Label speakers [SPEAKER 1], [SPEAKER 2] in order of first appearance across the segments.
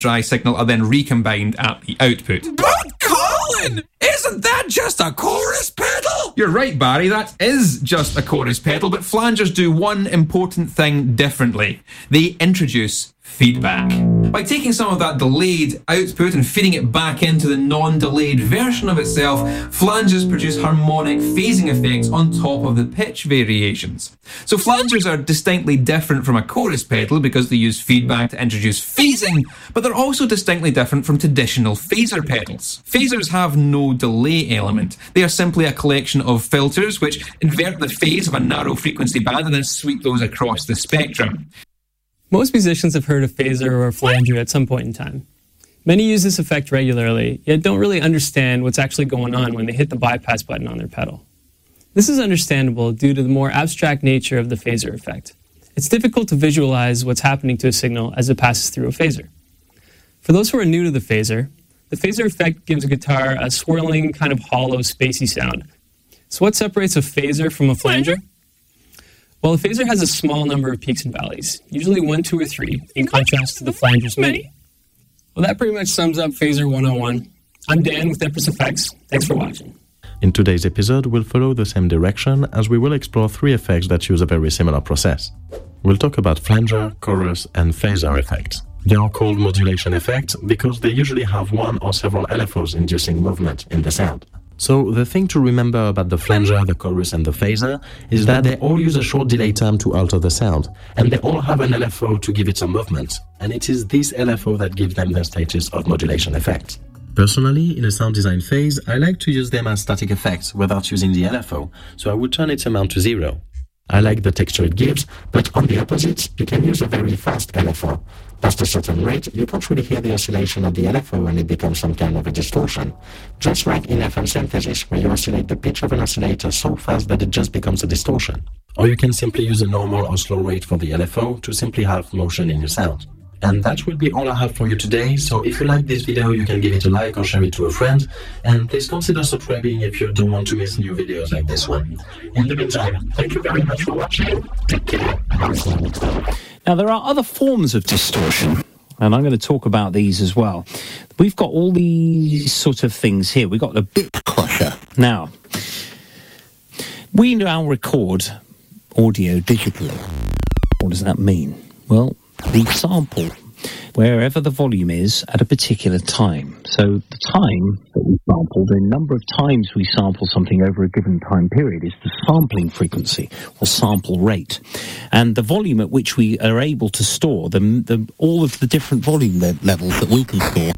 [SPEAKER 1] dry signal are then recombined at the output.
[SPEAKER 2] But Colin, isn't that just a chorus pedal?
[SPEAKER 1] You're right, Barry, that is just a chorus pedal, but flangers do one important thing differently. They introduce feedback. By taking some of that delayed output and feeding it back into the non-delayed version of itself, flangers produce harmonic phasing effects on top of the pitch variations. So flangers are distinctly different from a chorus pedal because they use feedback to introduce phasing, but they're also distinctly different from traditional phaser pedals. Phasers have no delay element. They are simply a collection of filters which invert the phase of a narrow frequency band and then sweep those across the spectrum.
[SPEAKER 3] Most musicians have heard of phaser or flanger at some point in time. Many use this effect regularly, yet don't really understand what's actually going on when they hit the bypass button on their pedal. This is understandable due to the more abstract nature of the phaser effect. It's difficult to visualize what's happening to a signal as it passes through a phaser. For those who are new to the phaser effect gives a guitar a swirling, kind of hollow, spacey sound. So what separates a phaser from a flanger? Well, a phaser has a small number of peaks and valleys, usually 1, 2, or 3, in contrast to the flanger's many. Well, that pretty much sums up Phaser 101. I'm Dan with Empress Effects. Thanks for watching.
[SPEAKER 4] In today's episode, we'll follow the same direction as we will explore 3 effects that use a very similar process. We'll talk about flanger, chorus, and phaser effects. They are called modulation effects because they usually have one or several LFOs inducing movement in the sound. So the thing to remember about the flanger, the chorus, and the phaser is that they all use a short delay time to alter the sound, and they all have an LFO to give it some movement, and it is this LFO that gives them their status of modulation effects. Personally, in a sound design phase, I like to use them as static effects without using the LFO, so I would turn its amount to 0. I like the texture it gives, but on the opposite, you can use a very fast LFO. Past a certain rate, you can't really hear the oscillation of the LFO and it becomes some kind of a distortion. Just like in FM synthesis, where you oscillate the pitch of an oscillator so fast that it just becomes a distortion. Or you can simply use a normal or slow rate for the LFO to simply have motion in your sound. And that will be all I have for you today, so if you like this video, you can give it a like or share it to a friend, and please consider subscribing if you don't want to miss new videos like this one. In the meantime, thank you very much for watching. Take care.
[SPEAKER 5] Now, there are other forms of distortion, and I'm going to talk about these as well. We've got all these sort of things here. We've got the bit crusher. Now, we now record audio digitally. What does that mean? Well, we sample wherever the volume is at a particular time. So the time that we sample, the number of times we sample something over a given time period is the sampling frequency or sample rate. And the volume at which we are able to store all of the different volume levels that we can store.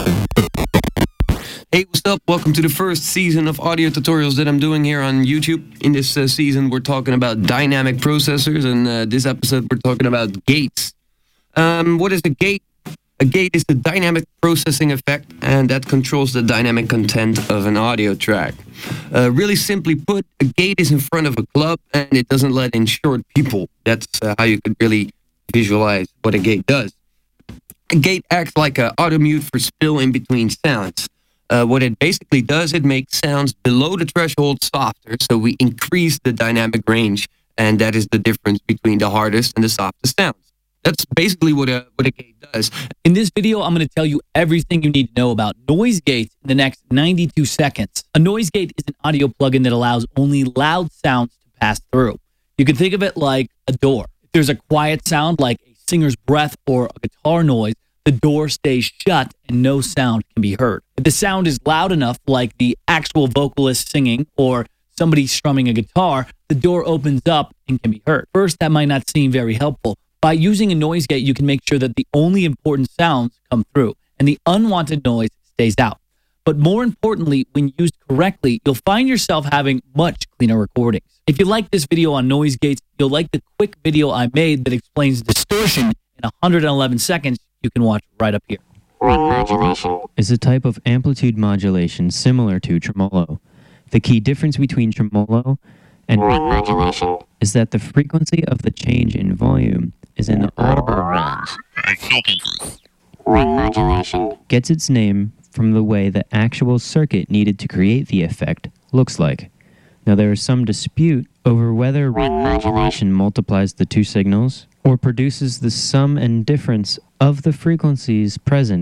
[SPEAKER 6] Hey, what's up? Welcome to the first season of audio tutorials that I'm doing here on YouTube. In this season, we're talking about dynamic processors, and this episode, we're talking about gates. What is a gate? A gate is the dynamic processing effect, and that controls the dynamic content of an audio track. Really simply put, a gate is in front of a club, and it doesn't let in short people. That's how you could really visualize what a gate does. A gate acts like an auto mute for spill in between sounds. What it basically does, it makes sounds below the threshold softer, so we increase the dynamic range, and that is the difference between the hardest and the softest sounds. That's basically what a gate does.
[SPEAKER 7] In this video, I'm going to tell you everything you need to know about noise gates in the next 92 seconds. A noise gate is an audio plugin that allows only loud sounds to pass through. You can think of it like a door. If there's a quiet sound like a singer's breath or a guitar noise, the door stays shut and no sound can be heard. If the sound is loud enough, like the actual vocalist singing or somebody strumming a guitar, the door opens up and can be heard. First, that might not seem very helpful. By using a noise gate, you can make sure that the only important sounds come through and the unwanted noise stays out. But more importantly, when used correctly, you'll find yourself having much cleaner recordings. If you like this video on noise gates, you'll like the quick video I made that explains distortion in 111 seconds. You can watch right up here.
[SPEAKER 8] Ring modulation
[SPEAKER 9] is a type of amplitude modulation similar to tremolo. The key difference between tremolo and
[SPEAKER 8] ring modulation
[SPEAKER 9] is that the frequency of the change in volume is in the audible
[SPEAKER 8] range of frequencies. Ring modulation
[SPEAKER 9] gets its name from the way the actual circuit needed to create the effect looks like. Now there is some dispute over whether
[SPEAKER 8] ring modulation
[SPEAKER 9] multiplies the two signals or produces the sum and difference of the frequencies present